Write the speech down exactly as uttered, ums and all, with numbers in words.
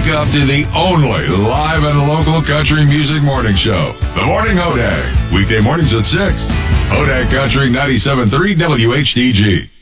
Wake up to the only live and local country music morning show. The Morning Hodag. Weekday mornings at six. Hodag Country ninety-seven point three W H D G.